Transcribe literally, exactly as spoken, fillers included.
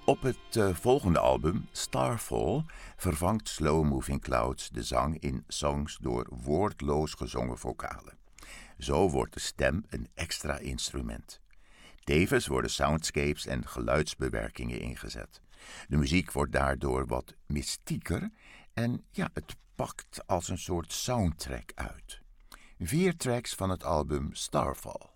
Op het uh, volgende album, Starfall, vervangt Slow Moving Clouds de zang in songs door woordloos gezongen vocalen. Zo wordt de stem een extra instrument. Tevens worden soundscapes en geluidsbewerkingen ingezet. De muziek wordt daardoor wat mystieker en ja, het pakt als een soort soundtrack uit. Vier tracks van het album Starfall.